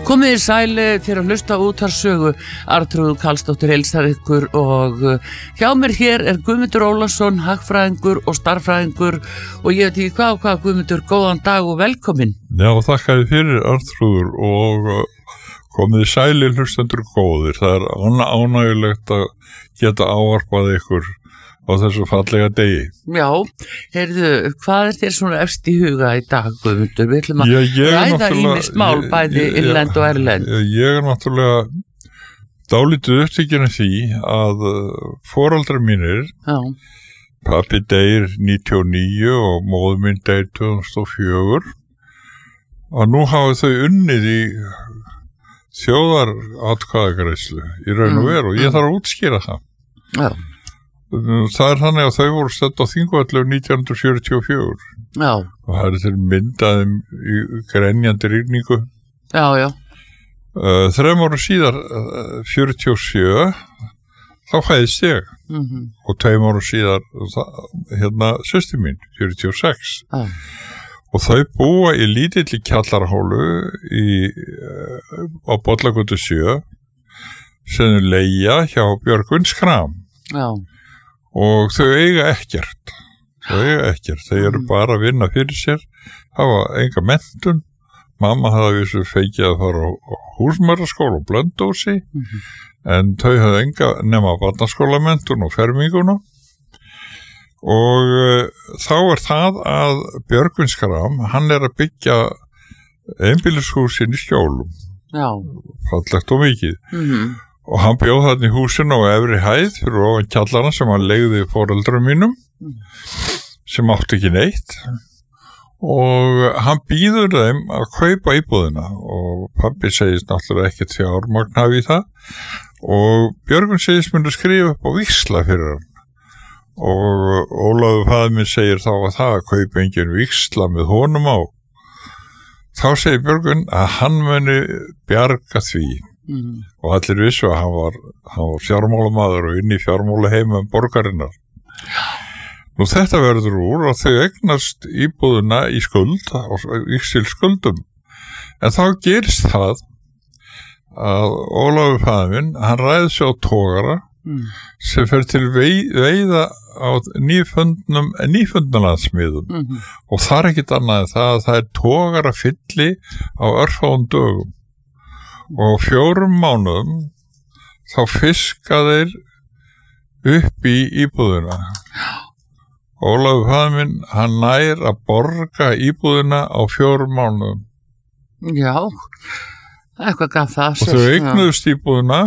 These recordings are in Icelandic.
Komið í sæli fyrir að hlusta útvarpssögu. Arnþrúður Karlsdóttir heilsar ykkur og hjá mér hér Guðmundur Ólafsson, hagfræðingur og starffræðingur og ég veit ekki hvað Guðmundur, góðan dag og velkomin. Já, þakka þér fyrir Arnþrúður og komið í sæli hlustendur góðir. Það ánægjulegt að geta ávarpað ykkur á þessu fallega degi. Já, heyrðu, hvað þér svona efst í huga í dag, Guðmundur? Við ætlum að ræða ýmis mál, bæði innlend og erlend. Ég náttúrulega dálítið upptekinn af því að foreldrar mínir, pabbi deyr 99 og móðir mín deyr 2004, og nú hafa þau unnið í þjóðaratkvæðagreiðslu í raun og veru og ég þarf að útskýra það. Já. Það þannig að þau voru stödd á Þingvelli 1944. Já. Og það til myndaðum í grenjandi rigningu. Já. 3 ára síðar, 47, þá fæðist ég. Og 2 ára síðar, systir mín, 46. Já. Og þau búa í lítilli kjallarahólu á Bollagötu 7, sem leigja hjá Björgvin Skram. Já. Og þau eiga ekkert. Þau eru bara að vinna fyrir sér, hafa enga menntun. Mamma hafði vissu feikið að fara á húsmæðraskóla og Blönduósi, en þau hafði enga nema barnaskólamenntun og ferminguna. Og þá það að Björgvin Skram, hann að byggja einbýlishúsin í Skjólum. Já. Fallegt og mikið. Og hann bjóð þarna í húsinu á efri hæð fyrir ofan kjallarana sem hann leigði foreldrum mínum, sem átti ekki neitt. Og hann býður þeim að kaupa íbúðina og pabbi segist náttúrulega ekkert fjármagn hafi í það. Og Björgvin segist myndi skrifa upp á víxla fyrir hann. Og Ólafur faðir minn segir þá að það að kaupa engin víxla með honum á. Þá segir Björgvin að hann muni bjarga því. Og allir vissu að hann var fjármálamaður og inn í fjármálaheimum borgarinnar. Nú þetta verður úr að þau eignast íbúðuna í skuld, víxil skuldum. En þá gerist það að Ólafur faðir minn, hann ræði sig á togara sem fer til veiða á nýfundnalandsmiðum. Og það ekkert annað en það að togara fylli á örfáum dögum. Og 4 mánuðum þá fiska þeir upp í íbúðina. Ólafur faðir minn, hann nær að borga íbúðina á 4 mánuðum. Já, eitthvað gaf það. Og þau eignuðust íbúðina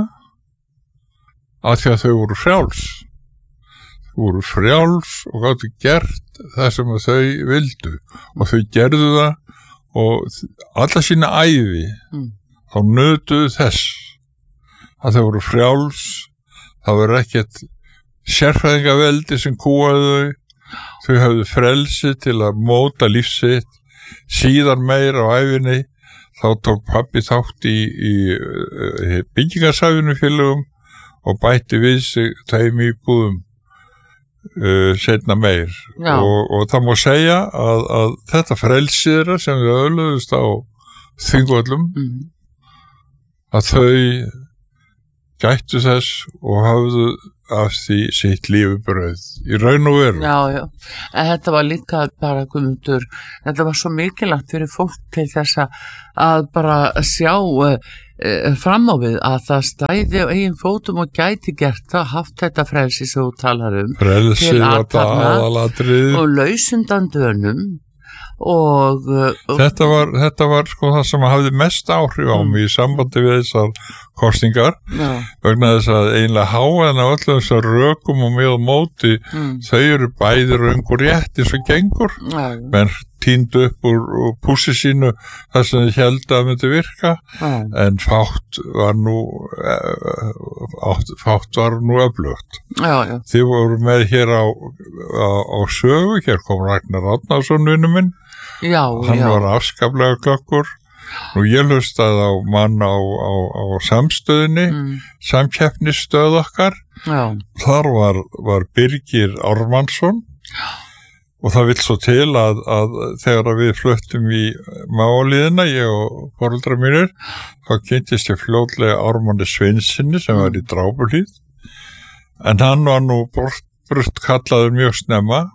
af því að þau voru frjáls. Þau voru frjáls og gátu gert það sem þau vildu. Og þau gerðu það og alla sína ævi. Þá nötuðu þess að þau voru frjáls, það voru ekkert sérfræðingaveldi sem kúaðu þau höfðu frelsi til að móta lífsitt, síðan meir á æfinni, þá tók pabbi þátt í byggingarsafnufélögum og bætti við sig 2 íbúðum seinna meir. Og það má segja að þetta frelsi þeirra sem þau öðluðust á Þingvöllum, að þau gættu þess og hafðu af því sitt lífebrauð í raun og veru. Já. En þetta var líka bara, Guðmundur, þetta var svo mikilvægt fyrir fólk til þess að bara sjá fram á við að það stæði á eigin fótum og gæti gert það, haft þetta frelsi sem þú talar frelsi til aðalatriði og lausundan dönum. Og þetta var sko það sem hafði mest áhrif á mig í sambandi við þessar kosningar, vegna þess að eiginlega háan á öllum þessar rökum og með og móti, þau eru bæði röng og rétt eins og gengur, menn tíndu upp úr pússi sínu þar sem þau héldu að myndi virka, en fátt var nú öflugt. Þið voru með hér á sögu, hér kom Ragnar Árnason vinur minn. Hann var afskaplega klökkur. Nú ég hlustaði á mann á samstöðinni, samkeppnisstöð okkar. Þar var Birgir Ármannsson Og það vill svo til að þegar við fluttum í Máliðina, ég og foreldrar mínir, þá kynntist ég fljótlega Ármanni Sveinsinni sem var í Drápuhlíð, en hann var nú brutt kallaður mjög snemma,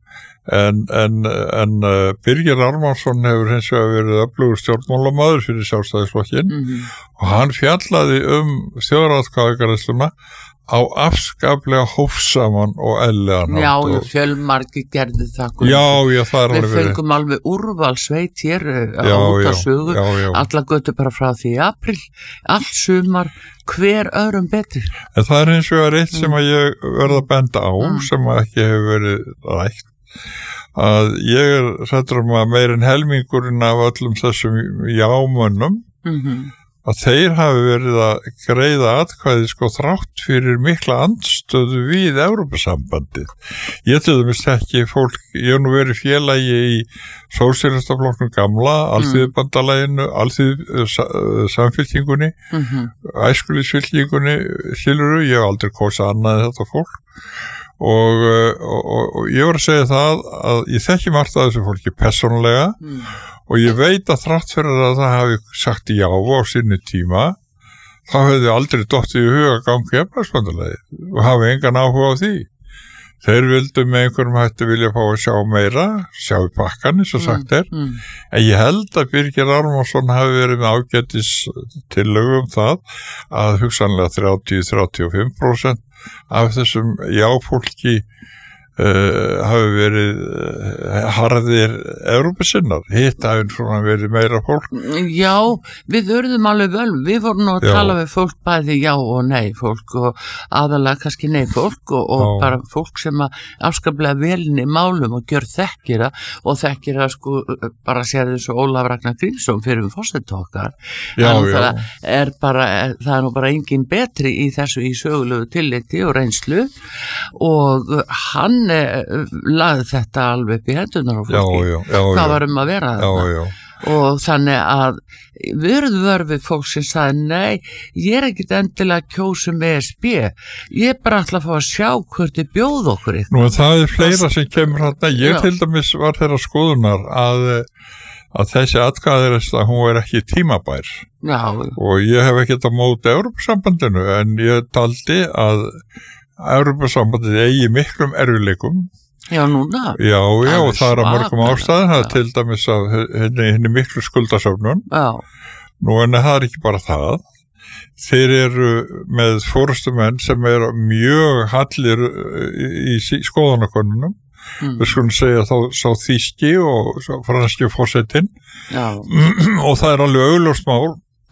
en Birgir Ármannsson hefur hins vegar verið öflugur stjórnmálamaður fyrir Sjálfstæðisflokkinn og hann fjallaði þjóðaratkvæðagreiðsluna á afskaplega hófsaman og eðlilegan hátt. Já, fjölmargir gerðu það. Já, það er alveg verið. Við fengum alveg úrvalsveit hér á útasögu, alla götu bara frá því í apríl, allt sumar, hver öðrum betri. En það er hins vegar eitt sem að ég verða að benda á, sem að ekki hefur verið rætt, að ég er hræddur að meir en helmingurinn af öllum þessum jámönnum, að þeir hafi verið að greiða atkvæði þrátt fyrir mikla andstöðu við Evrópusambandið. Ég til dæmis þekki fólk, ég hef nú verið félagi í Sósíalistaflokknum gamla, Alþýðubandalaginu, Alþýðusamfylkingunni, Æskulýðsfylkingunni, ég hef aldrei kosið annað en þetta fólk. Og ég var að segja það að ég þekki margt að þessu fólki persónulega og ég veit að þrátt fyrir að það hafi sagt já á sinni tíma þá hefði aldrei dottið í huga gangi efnahagsbandalagi og hafi engan áhuga á því. Þeir vildu með einhverjum hætti vilja fá að sjá meira, sjá í pakkan eins og sagt er, en ég held að Birgir Ármannsson hafi verið með ágætis tillögu það að hugsanlega 30-35% af þessum jáfólki hafi verið harðir Evrópusinnar, hitt hafi svona verið meira fólk. Já, við urðum alveg vel, við vorum nú að tala við fólk bæði já og nei fólk og aðalega kannski nei fólk og bara fólk sem að afskaplega velni málum og gjör þekkira og þekkira bara sér þessu Ólafur Ragnar Grímsson fyrir fórseta okkar. Það er nú bara engin betri í þessu í sögulegu tilliti og reynslu og hann laði þetta alveg upp í hendunar á fólki. Hvað var að vera þetta? Og þannig að við við fólk sem sagði nei, ég er ekkit endilega að kjósa með ESB, ég er bara alltaf að fá að sjá hvert er bjóð okkur eitthvað. Nú það er fleira sem kemur hérna, ég til dæmis var þeirra skoðunar að þessi atkvæðiræðsla hún er ekki tímabær og ég hef ekkert á móti Evrópusambandinu en ég taldi að Evrópusambandið eigi miklum erfiðleikum. Já, núna. Já, og það er að mörgum ástæðum, það er til dæmis af henni miklu skuldasöfnun. Nú en það er ekki bara það. Þeir eru með forystumenn sem eru mjög hallir í skoðanakönnunum. Við skulum segja þá sá þýski og franski forsetinn. Og það er alveg augljóst mál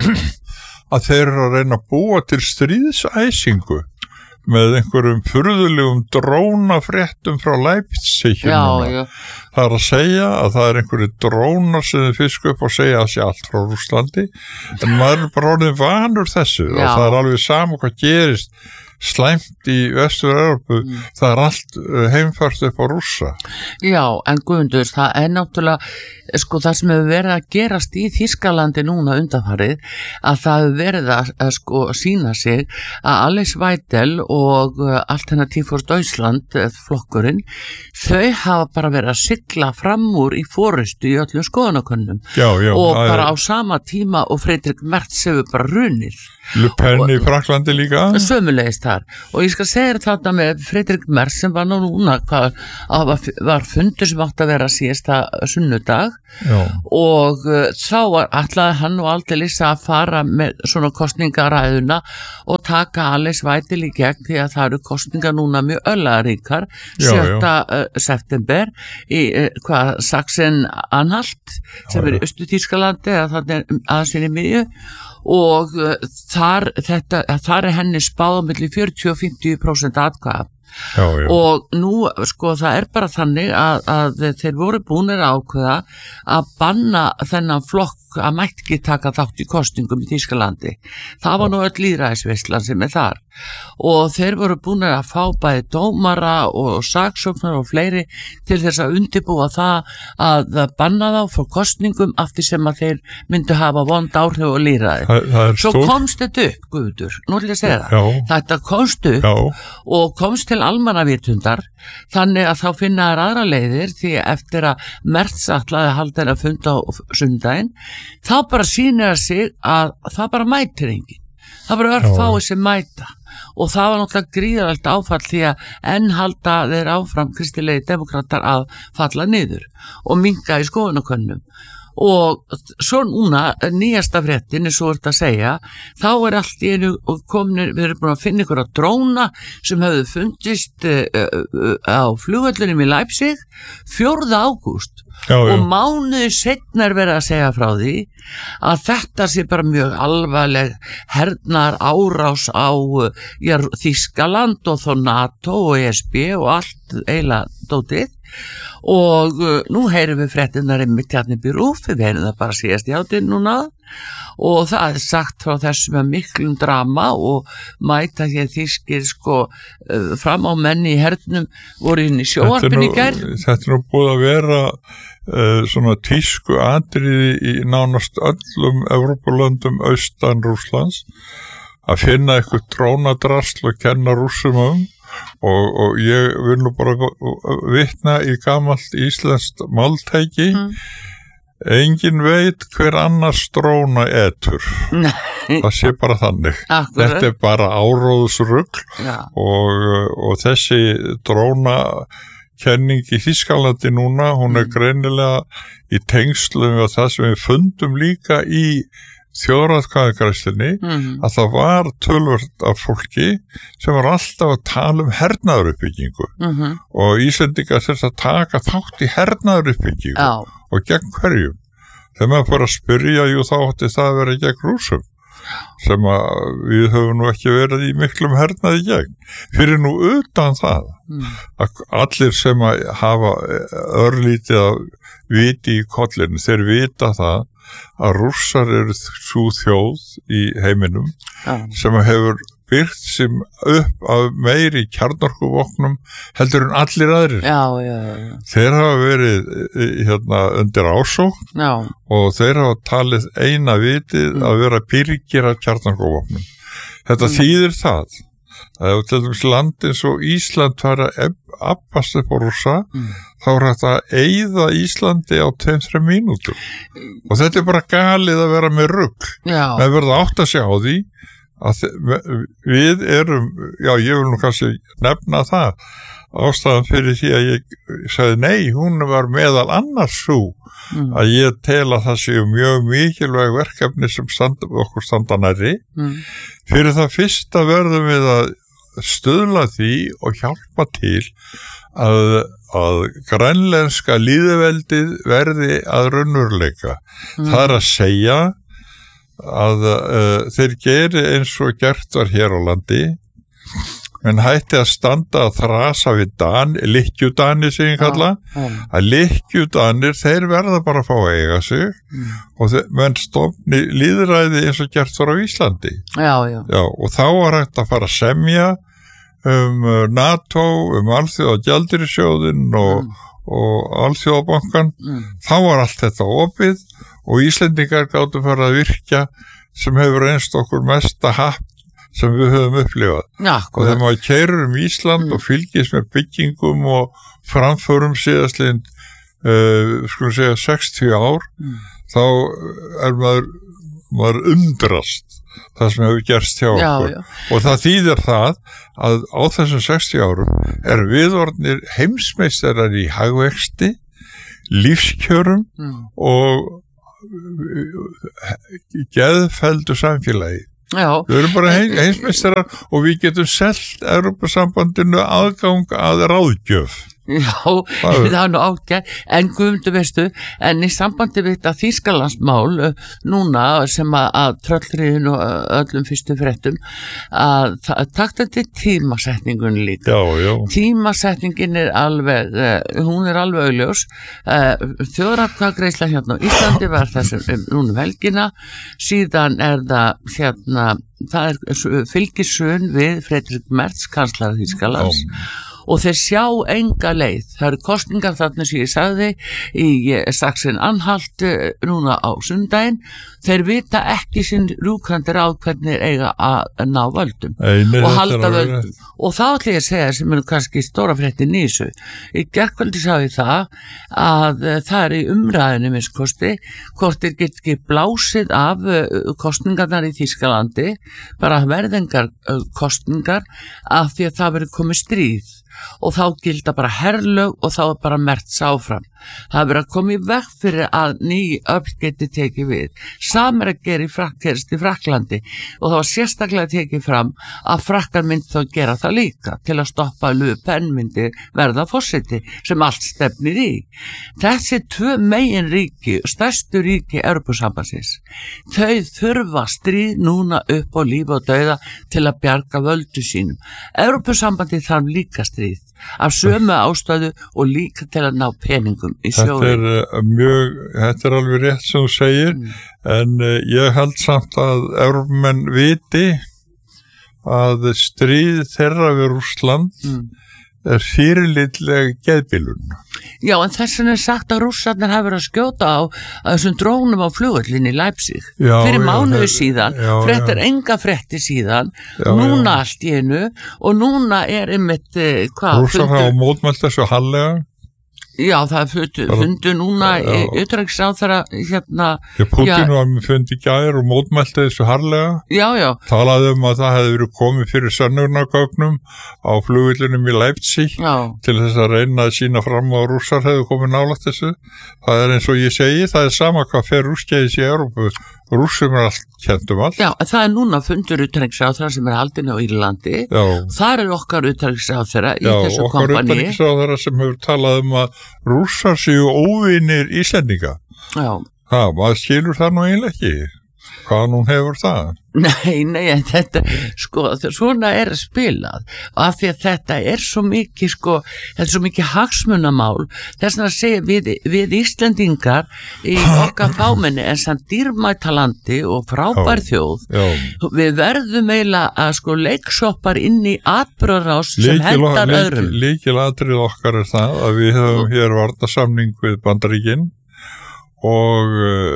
að þeir eru að reyna að búa til stríðsæsingu með einhverjum furðulegum drónafréttum frá Leipzig. Það er að segja að það er einhverju drónar sem þau fisk upp og segja að sé allt frá Rússlandi en maður er bara orðin vanur þessu og það er alveg sama hvað gerist slæmt í Vestur-Evrópu, það er allt heimfært upp á Rússa. Já, en Guðmundur, það er náttúrulega, það sem hefur verið að gerast í Þýskalandi núna undanfarið, að það hefur verið að sýna sig að Alice Weidel og Alternativ für Deutschland, flokkurinn, þau hafa bara verið að sigla fram úr í forystu í öllum skoðanakönnum og bara á sama tíma og Friedrich Merz hefur bara runið. Le Pen í Fraklandi líka? Sömulegist þar. Og ég skal segja þarna með Friedrich Merz sem var núna, var fundur sem átti að vera síðasta sunnudag og þá ætlaði hann og aldeilis að fara með svona kostningaræðuna og taka Alice Weidel í gegn því að það eru kostningar núna mjög öllaríkar 7. september í Sachsen-Anhalt sem er í Austur-Þýskalandi eða þannig aðeins inn í miðju og þar er henni spáð á milli 40-50% atkvæða. Og nú það er bara þannig að þeir voru búnir að ákveða að banna þennan flokk fólk að mætti ekki taka þátt í kosningum í Þýskalandi. Það var nú öll lýðræðisveislan sem þar og þeir voru búin að fá bæði dómara og saksóknar og fleiri til þess að undirbúa það að banna þá frá kosningum aftur sem að þeir myndu hafa vond áhrif og lýðræði. Svo komst þetta upp, Guðmundur, nú vil ég segja það. Þetta komst upp og komst til almannavitundar, þannig að þá finna þær aðra leiðir því eftir að Merz ætlaði að halda að funda á sundaginn, þá bara sýnir það sig að það bara mætir enginn. Það bara örfáið sem mæta og það var náttúrulega gríðarlegt áfall því að enn halda þeir áfram kristilegi demokratar að falla niður og minnka í skoðanakönnum. Og svo núna, nýjasta fréttin, svo er þetta að segja, þá allt í einu komin, við erum búin að finna ykkur á dróna sem höfðu fundist á flugvöllunum í Leipzig 4. ágúst. Og mánuði seinna verið að segja frá því að þetta sé bara mjög alvarleg hernar árás á Þýskaland og þó NATO og ESB og allt eiginlega dótið. Og nú heyrum við fréttinnar einmitt hérna upp í RÚV, við heyrum það bara síðast í hádeginu núna og það sagt frá þessum með miklum drama og mæta hér þýskir fram á menni í hernum voru inn í sjónvarpinu í gær. Þetta nú búið að vera svona tísku atriði í nánast öllum Evrópulöndum austan Rússlands að finna eitthvað drónadrasl og kenna Rússum og ég vil nú bara vitna í gamalt íslenskt máltæki engin veit hver annars dróna etur. Það sé bara þannig. Akkurat. Þetta bara áróðsrugl og þessi dróna kenning í Þýskalandi núna, hún greinilega í tengslum við það sem við fundum líka í þjóðaratkvæðagreiðslunni að það var töluvert af fólki sem var alltaf að tala um hernaðaruppbyggingu og Íslendingar þurfti að taka þátt í hernaðaruppbyggingu og gegn hverjum. Þegar maður fór að spyrja, þá átti það að vera gegn Rússum sem að við höfum nú ekki verið í miklum hernaði gegn. Fyrir nú utan það að allir sem að hafa örlítið að viti í kollinu, þeir vita það að Rússar eru sú þjóð í heiminum sem hefur byrgt sem upp af meiri kjarnorkuvopnum heldur en allir aðrir. Þeir hafa verið undir ásókn og þeir hafa talið eina vitið að vera byrgir af kjarnorkuvopnum. Þetta þýðir það að ef til dæmis land eins og Ísland var að appast upp á Rússa þá er þetta að eyða Íslandi á 2-3 mínútur og þetta er bara galið að vera með rugl. Menn verða átt að sjá því að við erum, ég vil nú kannski nefna það ástæðan fyrir því að ég sagði nei, hún var meðal annars svo að ég tel að það séu mjög mikilvæg verkefni sem okkur standa nærri. Fyrir það fyrsta verðum við að stuðla því og hjálpa til að grænlenska lýðveldið verði að raunveruleika. Það er að segja að þeir geri eins og gert var hér á landi en hætti að standa að þrasa við lykkjudani sem ég kalla að lykkjudanir, þeir verða bara að fá að eiga sig og menn stofni lýðræði eins og gert var á Íslandi. Og þá var hægt að fara að semja NATO, alþjóðagjaldeyrissjóðinn og alþjóðabankan. Þá var allt þetta opið og Íslendingar gátu fara að virkja sem hefur reynst okkur mesta happ sem við höfum upplifað. Og þegar maður keyrir Ísland og fylgist með byggingum og framförum síðastliðin skulum segja 60 ár þá er maður undrast það sem hefur gerst hjá okkur. Og það þýðir það að á þessum 60 árum er við orðnir heimsmeistarar í hagvexti, lífskjörum og geðfelldu samfélagi. Við erum bara heimsmeistarar og við getum selt Evrópusambandinu aðgang að ráðgjöf. Já, það er nú ágætt, en Guðmundur veistu, en í sambandi við þetta Þýskalandsmál núna sem að tröllriðin og öllum fyrstu fréttum að takt þetta tímasetningun líka. Já. Tímasetningin er alveg, hún er alveg augljós. Þjóðaratkvæðagreiðsla hérna á Íslandi var þessum núna helgina, síðan er það er fylgissun við Friedrich Merz, kanslara Þýskalands. Og þeir sjá enga leið. Það eru kosningar þarna sem ég sagði í Sachsen-Anhalt núna á sundaginn. Þeir vita ekki sinn rúkandi ráð hvernig eiga að ná völdum og halda völdum. Og þá ætla ég að segja sem er kannski stóra fréttin í þessu. Í gærkvöldi sá ég það að það er í umræðinu minnskosti hvort þeir get ekki blásið af kosningarnar í Þýskalandi, bara verðengar kosningar af því að það verið komið stríð. Og þá gilda bara herlög og þá er bara Merz áfram. Það verið að koma í veg fyrir að ný öfl geti tekið við. Samar að gerist í Frakklandi og það var sérstaklega tekið fram að Frakkar myndi þá gera það líka til að stoppa Le Pen myndi verða forseti sem allt stefnir í. Þessi tvö megin ríki, stærstu ríki Evrópusambandsins, þau þurfa stríð núna upp á líf og dauða til að bjarga völdu sínum. Evrópusambandi þarf líka stríð af sömu ástæðu og líka til að ná peningum í sjóðin. Þetta er alveg rétt sem þú segir, en ég held samt að Evrópumenn viti að stríð þeirra við Rússland er fyrirlitleg geðbilun. Já, en þess vegna er sagt að Rússarnir hafa verið að skjóta á þessum drónum á flugvöllinni í Leipzig fyrir mánuði síðan, fréttir enga fréttir síðan, núna allt í einu og núna er einmitt Rússar hafa mótmælt þessu harðlega. Já, það fundu núna utanríkisráðherra hérna. Putin var með fundi gær og mótmælti þessu harðlega. Já. Talaði að það hefði verið komið fyrir sönnunargögnum á flugvöllunum í Leipzig til þess að reyna að sína fram á Rússar hefði komið nálægt þessu. Það er eins og ég segi, það er sama hvað fer úrskeiðis í Evrópu. Rússum er allt kennt allt. Já, það er núna fundur utanríkisráðherra sem er haldinn á Írlandi. Þar er okkar utanríkisráðherra í þessu kompani. Okkar utanríkisráðherra sem hefur talað að Rússar séu óvinir Íslendinga. Maður skilur það nú eiginlega ekki. Hvað hún hefur það? Nei, þetta, svona er að spilað og af því að þetta er svo mikið, þetta er svo mikið hagsmunamál, þess að segja við Íslendingar í okkar fámenni en samt dýrmætalandi og frábær þjóð, við verðum eiginlega að leiksoppar inn í atburðarás sem hentar öðrum. Lykilatriði okkar er það að við höfum hér varnarsamning við Bandaríkin og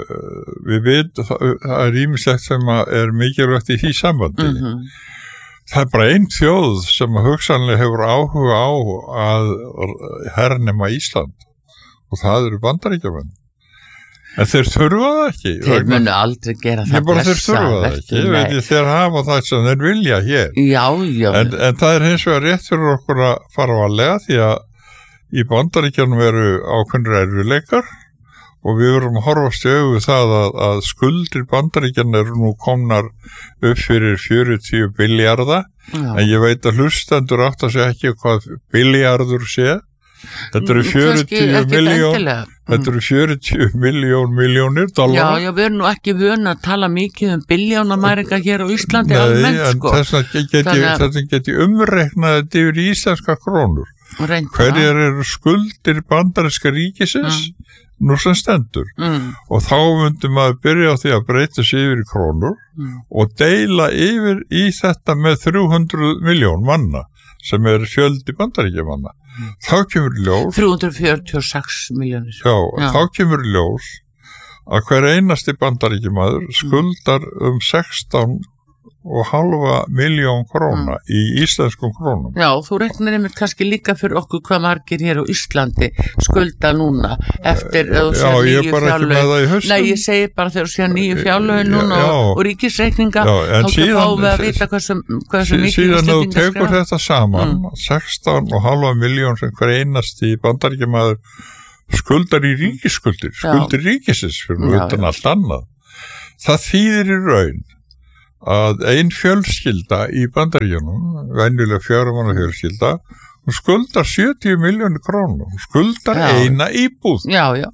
við veit það er ýmislegt sem er mikilvægt í því sambandi. Það er bara ein þjóð sem hugsanlega hefur áhuga á að hernema Ísland og það eru Bandaríkjamenn. En þeir þurfa það ekki. Þeir munu aldrei gera það. Þeir þurfa það ekki. Þeir hafa það sem þeir vilja hér. Já. En það er hins vegar rétt fyrir okkur að fara varlega því að í Bandaríkjunum eru ákveðnir erfiðleikar og við verum að horfast í augu það að skuldir Bandaríkjanna eru nú komnar upp fyrir 40 billjarða, en ég veit að hlustendur átt að segja ekki hvað billjarður sé. Þetta eru 40 milljónir dollara. Já, við erum nú ekki vön að tala mikið billjónamæringa hér á Íslandi almennt, Þess geti umreiknað þetta yfir íslenska krónur. Hverjar eru skuldir bandaríska ríkisins? Nú sem stendur og þá myndum maður byrja á því að breyta sig yfir í krónur og deila yfir í þetta með 300 miljón manna sem er fjöldi Bandaríkjamanna. Þá kemur ljós 346 miljónir. Þá kemur ljós að hver einasti Bandaríkjamaður skuldar 16,5 miljón króna í íslenskum krónum. Já, þú reiknar einmitt kannski líka fyrir okkur hvað margir hér á Íslandi skulda núna eftir ég er bara ekki með það í haustum. Nei, ég segi bara þegar þú séu nýju fjárlögin núna og ríkisreikninga þá fáum við að vita hversu mikið síðan þú tekur þetta saman 16,5 miljón sem hver einasti Bandaríkjamaður skuldar í ríkisskuldir, skuldir ríkisins fyrir utan allt annað. Það þýðir í raun að ein fjölskylda í Bandaríkjunum, venjulega 4 manna fjölskylda, hún skuldar 70 milljónir krónur, hún skuldar eina íbúð. Já.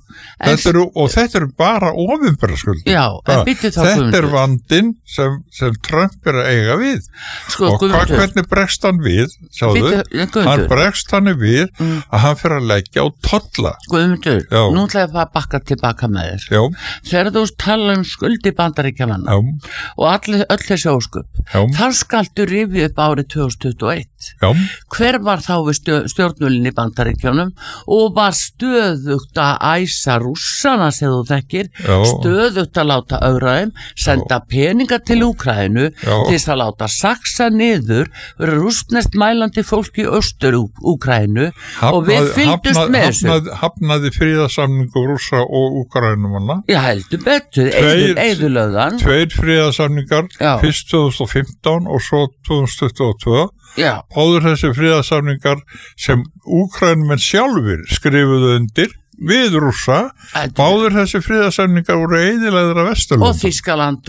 Þetta eru bara opinbera skuldir. Já, en býttu þá Guðmundur. Þetta vandinn sem Trump að eiga við. Sko, og hvernig bregst hann við, sjáðu, hann bregst hann við að hann fyrir að leggja á tolla. Guðmundur, nú ætla ég að bakka tilbaka með þér. Já. Þegar þú tala skuldi Bandaríkjamanna og öll þessi ósköp, þar skaltu rifja upp árið 2021. Já. Hver var þá við stjórnvölinn í Bandaríkjunum og var stöðugt að æsa rússana sem þú þekkir, stöðugt að láta ögraðum, senda peninga til Úkraínu til þess að láta saksa niður rússneskt mælandi fólk í austur Úkraínu og við fylgdust með þessu. Hafnaði friðarsamningu rússa og Úkraínumanna? Já, heldur betur, eyðulögðan. 2 friðarsamningar, fyrst 2015 og svo 2022. Báður þessi friðarsamningar sem Úkraínumenn sjálfur skrifuðu undir við rússa, báður þessi friðarsamningar voru eyðilegðir af Vesturlöndum og Þýskaland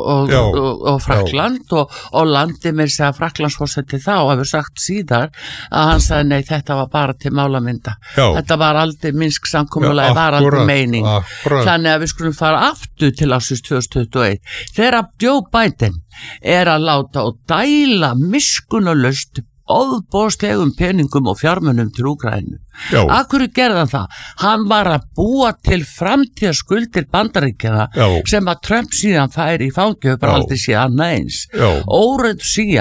og Frakkland og landi með þess að Frakklandsforseti þá hefur sagt síðar að hann sagði nei, þetta var bara til málamynda. Þetta var aldrei Minsk samkomulagi, var aldrei meining. Þannig að við skulum fara aftur til ársins 2021 þegar Joe Biden að láta og dæla miskunnarlaust ofboðslegum peningum og fjármunum til Úkraínu. Af hverju gerði hann það? Hann var að búa til framtíðarskuldir Bandaríkjanna sem að Trump síðan færi í fangið bara aldrei síðan eins. Óráð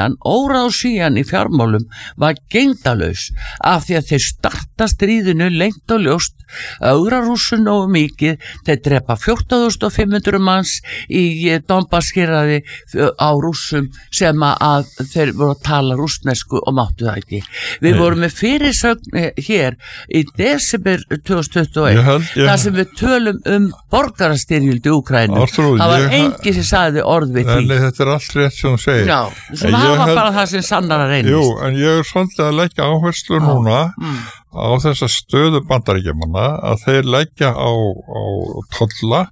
síðan í fjármálum var gegndarlaus af því að þeir starta stríðinu lengt og ljóst, ögra rússun og mikið, þeir drepa 14.500 manns í Donbass-héraði á rússum sem að þeir voru að tala rússnesku og máttu það ekki. Við vorum með fyrirsögn hér í desember 2021 þar sem við tölum borgarastyrjöldi í Úkraínu. Það var enginn sem sagði orð við því. Nei, þetta allt rétt sem þú segir. Já, sem hafa bara það sem sannara reynist. Jú, en ég svolítið að leggja áherslu núna á þessa stöðu Bandaríkjamanna að þeir leggja á tolla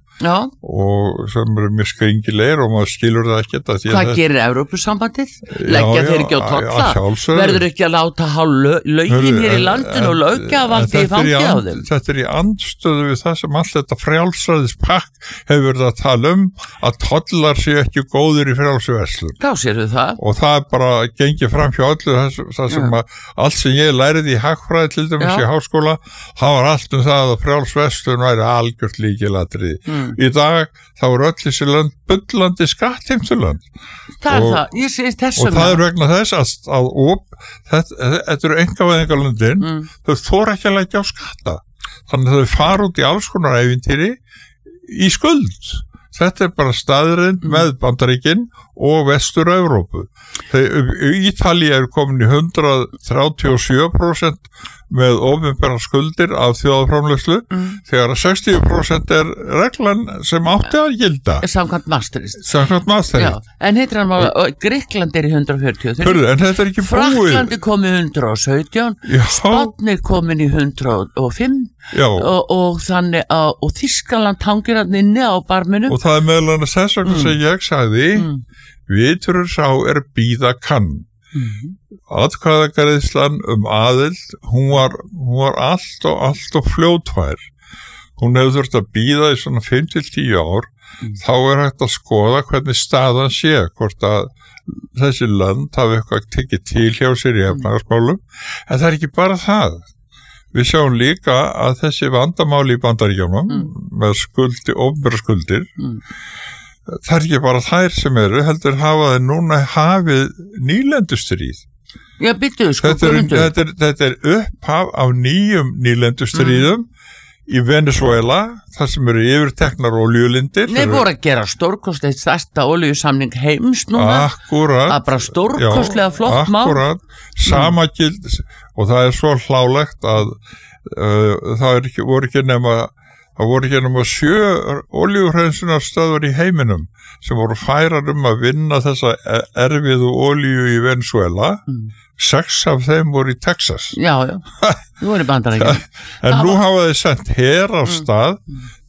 og sem eru mjög skringilegir og maður skilur það ekkert. Hvað gerir Evrópusambandið? Leggja þeir ekki á tolla? Verður ekki að láta lögin hér í landinu og löggjafarvaldi í fangið á þeim? Þetta í andstöðu við það sem allt þetta frjálsræðispakk hefur verið að tala að tollar séu ekki góðir í frjálsverslun. Þá sérðu það. Og það bara gengið fram hjá öllu það sem allt sem ég lærið í hagfræði til dæmis í háskóla, það var allt það að frjálsverslun væri algjört lykilatriði. Í dag þá öll þessi lönd bullandi skattheimtulönd. Það það, ég sé þessum. Og það vegna þess að þetta eru einkavæðingarlöndin, þau þora ekki að leggja á skatta. Þannig að þau fara út í alls konar ævintýri í skuld. Þetta bara staðurinn með Bandaríkin og Vestur-Evrópu. Ítalía komin í 137% með opinberar skuldir af þjóðarframleiðslu þegar 60% reglan sem átti að gilda. Samkvæmt Maastricht. Já, en heitir hann Grikkland í 140. Hörðu, en þetta ekki búið. Frakkland komið 117, Spánn komin í 105 og þannig og Þýskaland hangir hann inni á barminu. Og það meðal annars þess vegna sem ég sagði viturur sá bíða kann. Atkvæðagreiðslan aðild, hún var allt og fljótfær. Hún hefur þurft að bíða í svona 5-10 ár, þá hægt að skoða hvernig staðan sé, hvort að þessi lönd hafi eitthvað tekið til hjá sér í efnahagsmálum, en það ekki bara það. Við sjáum líka að þessi vandamáli í Bandaríkjunum með opinberar skuldir, það ekki bara þær sem heldur hafa þeir núna hafið nýlendustríð. Já, byrju, sko. Þetta upphaf af nýjum nýlendustríðum í Venezuela, þar sem eru yfirteknar olíulindir. Nei, voru að gera stórkostlegt stærsta olíusamning heims núna. Akkurat. Það bara stórkostlega flott mál. Akkurat, sama gild, og það svo hlálegt að það voru ekki nema 7 olíuhreinsunarstöðvar í heiminum sem voru færar að vinna þessa erfiðu olíu í Venezuela. 6 af þeim voru í Texas. Já, þú voru í Bandaríkjunum. En nú hafa þeir sendt her af stað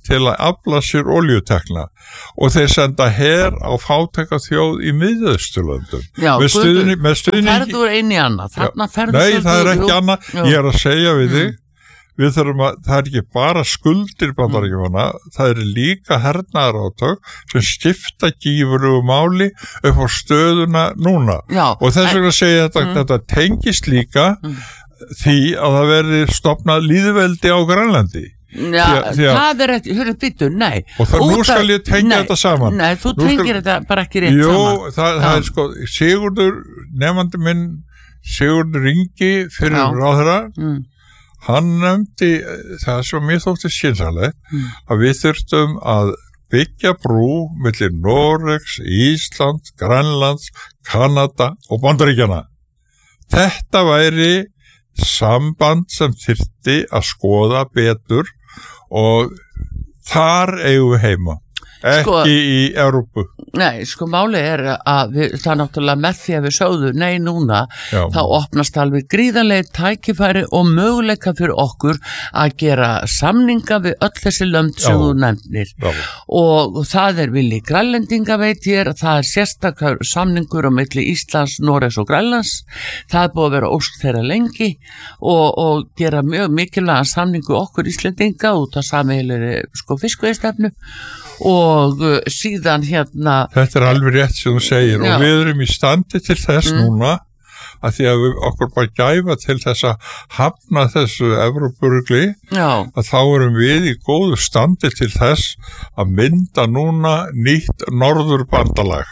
til að afla sér olíutekna og þeir senda her á fátæka þjóð í Miðausturlöndum með stuðningi ferður einu í annað nei, það ekki annað, ég að segja við þig við þurfum að, það ekki bara skuldir Bandaríkjanna, það líka hernaðarátök sem skipta gífurlegu máli upp á stöðuna núna og þess vegna segja þetta tengist líka því að það verði stofnað lýðveldi á Grænlandi það ekki, hörru byttu, nei og nú skal ég tengja þetta saman nei, þú tengir þetta bara ekki rétt saman það sko, Sigurður nefandi minn, Sigurður Ingi fyrir ráðherra hann nefndi það sem mér þótti skynsamlegt að við þurftum að byggja brú milli Noregs, Íslands, Grænlands, Kanada og Bandaríkjanna þetta væri samband sem þyrfti að skoða betur og þar eigum við heima ekki í Evrópu nei, sko málið að það náttúrulega með því að við sögðu nei núna þá opnast alveg gríðarlega tækifæri og möguleika fyrir okkur að gera samninga við öll þessi lönd sem þú nefnir og það vilji Grænlendinga veit ég það sérstakar samningur á milli Íslands, Noregs og Grænlands það búið að vera ósk þeirra lengi og gera mjög mikilvæga samningu okkur Íslendinga út af sameiginlegri sko fiskveiðistefnu og síðan þetta alveg rétt sem þú segir og við erum í standi til þess núna að því að við okkur bara gæfa til þess að hafna þessu Evrópurugli að þá erum við í góðu standi til þess að mynda núna nýtt norðurbandalag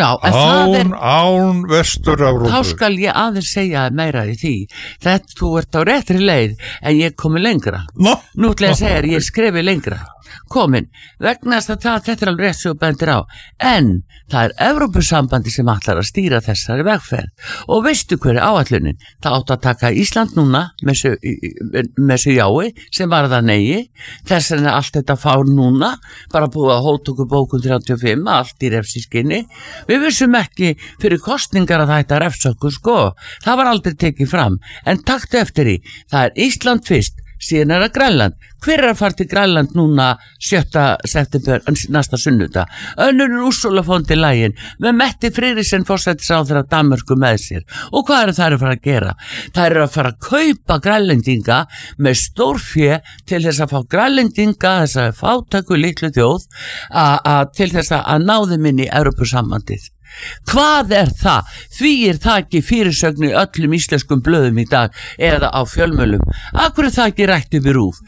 án Vestur-Evrópu þá skal ég aðeins segja meira í því þetta þú ert á réttri leið en ég komi lengra nú ætla ég að segja ég skrifi lengra komin, vegna þess að þetta alveg rétt sem þú bendir á en það Evrópusambandi sem ætlar að stýra þessari vegferð og veistu hver áætlunin það átt að taka Ísland núna með þessu jái sem var það nei þess vegna allt þetta fár núna bara búið að hóta okkur bókun 35 allt í refsískinni við vissum ekki fyrir kostningar að þetta refsa okkur sko það var aldrei tekið fram en taktu eftir því það Ísland fyrst síðan það Grænland. Hver að fara til Grænland núna 7. september næsta sunnudag? Önnur Ursula von der Leyen með Mette Frederiksen forsætisráðherra Danmörku með sér. Og hvað það að fara að gera? Það að fara að kaupa Grænlendinga með stórfé til þess að fá Grænlendinga, þess að fátæku litlu þjóð til þess að ná þeim inn í Evrópusambandið. Hvað það? Því það ekki fyrirsögn í öllum íslenskum blöðum í dag eða á fjölmölum. Akkur það ekki rætt upp í RÚV?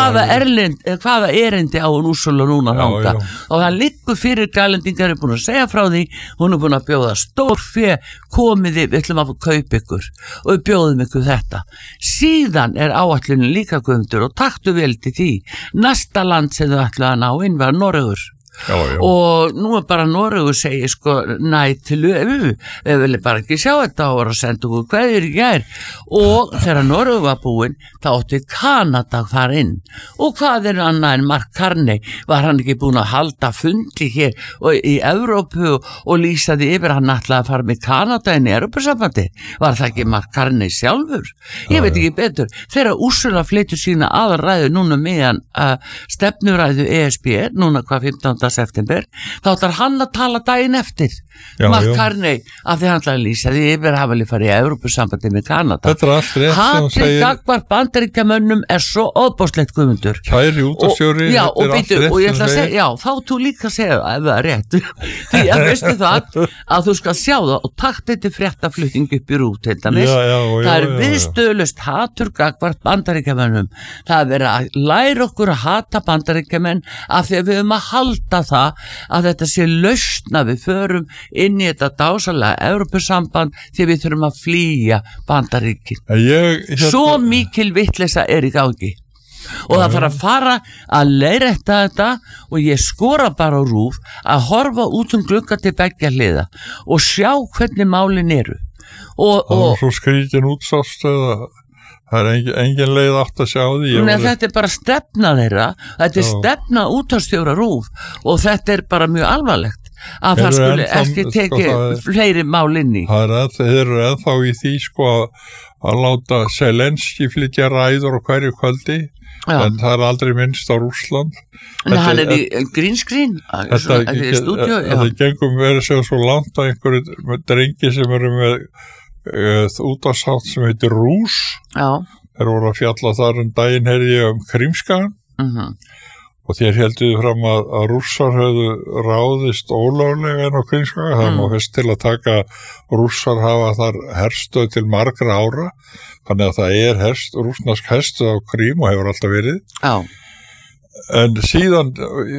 Hvaða erindi á hún Úrsula núna þangað? Og það liggur fyrir Grænlendingar búin að segja frá því, hún búin að bjóða stórfé, komiði, við ætlum að kaupa ykkur og við bjóðum ykkur þetta. Síðan áætlunin líka Guðmundur og taktu vel til því. Næsta land sem þau ætlu að ná inn var Noregur. Og nú bara Noregur segir sko næ til við viljum bara ekki sjá þetta og að senda okkur kveðjur í gær og þegar Noregur var búinn þá átti Kanada þar inn og hvað annað en Mark Carney var hann ekki búinn að halda fundi hér og í Evrópu og lýsa því yfir hann ætlaði að fara með Kanada inn í Evrópusambandi var það ekki Mark Carney sjálfur ég veit ekki betur þegar Úrsula flytur sína aðalræðu núna meðan stefnuræðu ESB núna hvað 15. september, þá ætlar hann að tala daginn eftir Mark Carney af því hann ætlar að lýsa því yfir hafa líka farið í Evrópusambandi með Kanada. Þetta allt rétt sem segir gagnvart Bandaríkjamönnum svo óbóðslegt Guðmundur. Kæri útvarpsstjóri, þetta allt rétt og ég ætla að segja, þá þú líka að segja ef það rétt, því að veistu það að þú skal sjá það og takt þetta fréttaflutning upp í RÚV til dæmis. Það viðstöðlaust hatur gagnvart Bandaríkjamönnum. Það verið að læra okkur að hata Bandaríkjamenn af því að við höfum að halda það að þetta sé lausn að við förum inn í þetta dásalega Evrópusamband því við þurfum að flýja Bandaríkin. Svo mikil vitleysa í gangi og það þarf að fara að leiðrétta þetta og ég skora bara á RÚV að horfa út glugga til beggja hliða og sjá hvernig málin eru. Og svo skrítin útsást eða það engin leið átt að sjá því. Þetta bara stefna þeirra, þetta stefna útvarpsstjóra RÚV og þetta bara mjög alvarlegt. að það skuli ekki tekið fleiri mál inn í. Þeir eru ennþá í því sko að láta Zelenski flytja ræður á hverju kvöldi, en það er aldrei minnst á Rússland. En hann er í green screen í stúdíu. Það gengum verið sér svo langt að einhverju drengi sem eru með útvarpsþátt sem heitir Rús. Já. Þeir voru að fjalla þar daginn heyrði ég Krímskagan og þeir helduðu fram að Rússar höfðu ráðist ólöglega inn á Krímskaga. Það má fyrst til að taka Rússar hafa þar herstöð til margra ára, þannig að það er rússnesk herstöð á Krím og hefur alltaf verið. Já. En síðan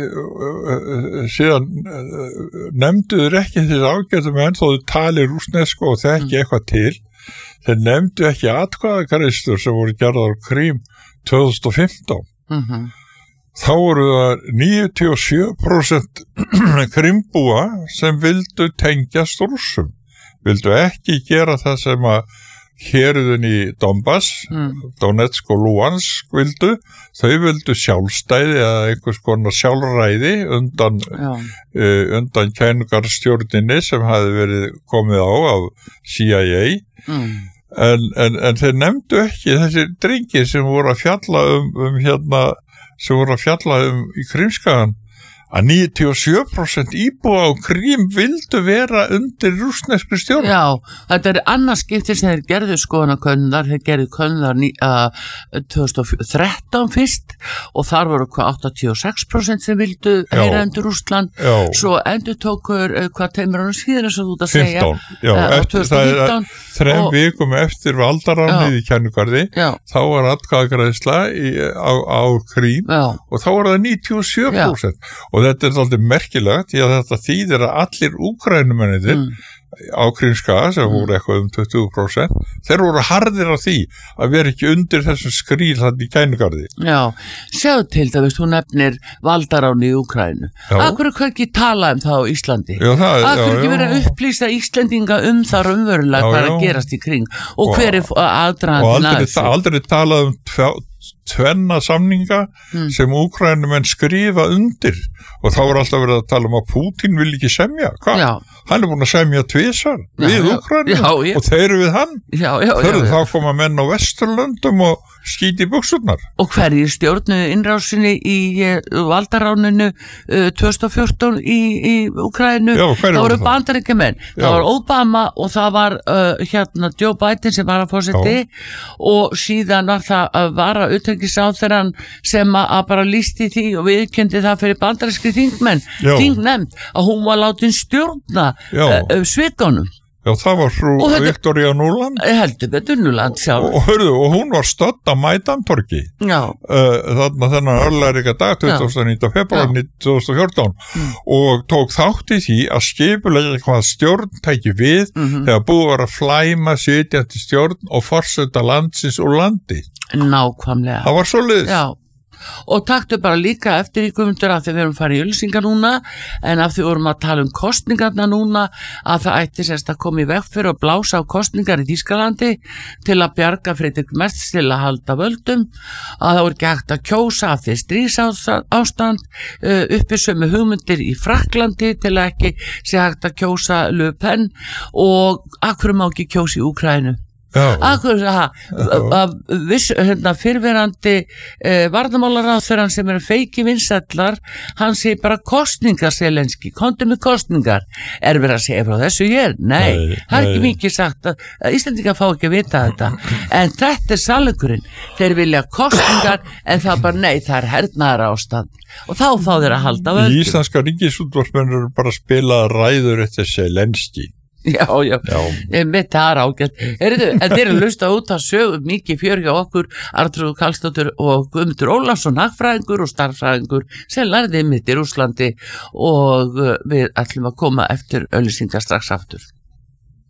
nefnduður ekki þessi ágætum en þó þau tali rússnesku og þekki eitthvað til. Þeir nefndu ekki atkvæðagreiðslur sem voru gerðar á Krím 2015. Þá voru það 97% Krímbúa sem vildu tengjast Rússum, vildu ekki gera það sem að héruðin í Donbass, Donetsk og Luhansk vildu. Þau vildu sjálfstæði eða einhvers konar sjálfræði undan kænugarstjórninni sem hafi verið komið á af CIA. En þeir nefndu ekki þessi drengi sem voru að fjalla sem voru að fjalla í Krímskagan að 97% íbúa á Krím vildu vera undir rússneskri stjórn. Já, þetta er annars skipti sem þeir gerðu skoðanakönnunar, þeir gerðu könnunar 2013 fyrst og þar voru 86% sem vildu heyra undir Rússland. Svo endur tókur teimur ánum síðan eins og þú ert að segja 15, eftir 2015 þrem vikum eftir valdaránið í Kænugarði, þá var atkvæðagreiðsla á Krím og þá var það 97%. Og þetta er svolítið merkilegt, því að þetta þýðir að allir Úkrænumennir á Krímskaga, sem voru eitthvað 20%, þeir voru harðir á því að vera ekki undir þessum skrýl þannig í Kænugarði. Já, sjáðu til það, þú nefnir valdaráni í Úkrænu. Akkur er ekki talað það á Íslandi? Akkur ekki verið að upplýsa Íslendinga það raunverulega hvað að gerast í kring og hver er aðdragandinn að þessu? Og aldrei talað tvenna samninga sem Úkrænumenn skrifa undir og þá var alltaf verið að tala að Pútín vil ekki semja. Hvað? Hann er búin að semja tvisvar við Úkrænu og þeir eru við hann. Þá koma menn á Vesturlöndum og skíti í buxurnar. Og hverjir stjórnuðu innrásinni í valdaráninu 2014 í Úkrænu? Það voru Bandaríkjamenn. Það var Obama og það var Joe Biden sem var að fórseti og síðan var það vara utanríkisráðherrann sem að bara lýsti því og viðurkenndi það fyrir bandarískri þingnefnd að hún var látin stjórna svikunum. Já, það var frú Victoria Nuland. Heldur betur Nuland sjálf. Og hún var stödd á Maidantorgi. Þennan örlærika dag 29. februar 2014 og tók þátt í því að skipulega hvað stjórn tæki við þegar búið var að flæma sitjandi stjórn og forseta landsins úr landi. Nákvæmlega. Það var svoleiðis. Já. Og taktu bara líka eftir í Guðmundur að við erum farið í auglýsingar núna en af því vorum að tala kostningarna núna að það ætti sérst að koma í veg fyrir að blása á kostningar í Þýskalandi til að bjarga Friedrich Merz til að halda völdum að það voru ekki hægt að kjósa af því stríðsástand uppi sömu hugmyndir í Frakklandi til að ekki sé hægt að kjósa Le Pen og akkur má ekki kjósa í Úkrænu. Akkur fyrrverandi varnarmálaráðherrann sem eru feiki vinsællar, hann segir bara kostningar Zelenski, komdu með kostningar. Er verið að segja frá þessu hér? Nei, það er ekki mikið sagt að Íslendingar fá ekki að vita þetta en þetta er sannleikurinn. Þeir vilja kostningar en það bara nei, það er hernaðarástand og þá fá þeir að halda völdum. Í íslenska ríkisútvarpsmenn eru bara að spila ræður eftir Zelenski. Já, ég veit það er ágætt. En þeir eru hlusta út að sögu mikið fjör hjá okkur, Arnþrúður Karlsdóttir og Guðmundur Ólafsson, hagfræðingur og starffræðingur sem lærði mitt í Rússlandi og við ætlum að koma eftir auglýsingar strax aftur.